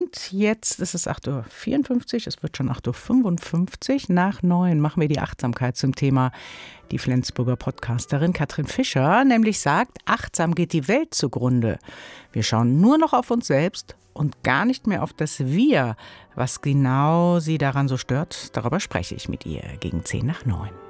Und jetzt ist es 8:54 Uhr, es wird schon 8:55 Uhr. Nach 9 machen wir die Achtsamkeit zum Thema. Die Flensburger Podcasterin Katrin Fischer nämlich sagt, achtsam geht die Welt zugrunde. Wir schauen nur noch auf uns selbst und gar nicht mehr auf das Wir. Was genau sie daran so stört, darüber spreche ich mit ihr gegen 10 nach 9.